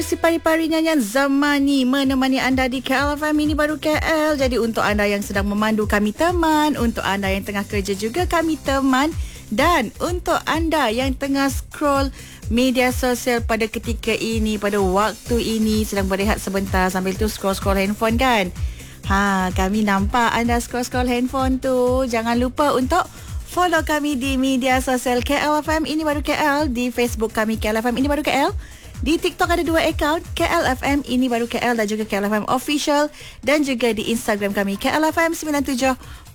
Si pari-pari nyanyian Zamani menemani anda di KLFM ini baru KL. Jadi untuk anda yang sedang memandu, kami teman. Untuk anda yang tengah kerja juga, kami teman. Dan untuk anda yang tengah scroll media sosial pada ketika ini, pada waktu ini, sedang berehat sebentar sambil tu scroll-scroll handphone kan. Kami nampak anda scroll-scroll handphone tu. Jangan lupa untuk follow kami di media sosial KLFM ini baru KL. Di Facebook kami KLFM ini baru KL. Di TikTok ada 2 akaun, KLFM ini baru KL dan juga KLFM Official, dan juga di Instagram kami KLFM 97.2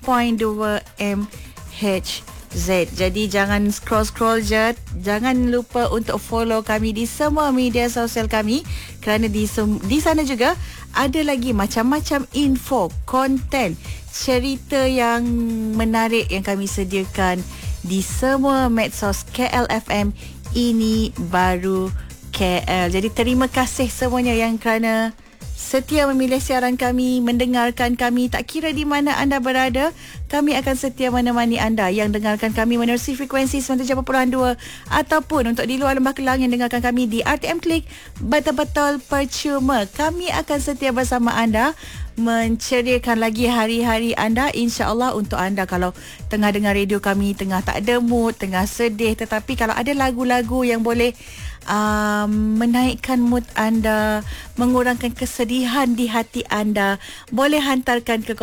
MHz. Jadi jangan scroll-scroll je. Jangan lupa untuk follow kami di semua media sosial kami, kerana di sana juga ada lagi macam-macam info, konten, cerita yang menarik yang kami sediakan di semua medsos KLFM ini baru KL. Jadi terima kasih semuanya yang kerana setia memilih siaran kami, mendengarkan kami. Tak kira di mana anda berada, kami akan setia menemani anda yang dengarkan kami menerusi frekuensi 97.2 ataupun untuk di luar Lembah Kelang yang dengarkan kami di RTM Klik. Betul-betul percuma. Kami akan setia bersama anda, menceriakan lagi hari-hari anda, insya-Allah. Untuk anda kalau tengah dengar radio kami, tengah tak ada mood, tengah sedih, tetapi kalau ada lagu-lagu yang boleh menaikkan mood anda, mengurangkan kesedihan di hati anda, boleh hantarkan ke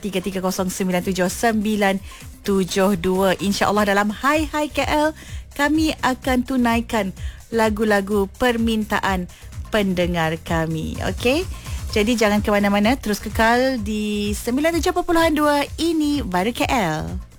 0173097972. InsyaAllah dalam Hai Hai KL, kami akan tunaikan lagu-lagu permintaan pendengar kami. Okey? Jadi jangan ke mana-mana, terus kekal di 97.2 ini baru KL.